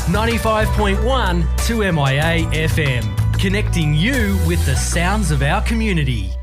95.1 2MIA FM, connecting you with the sounds of our community.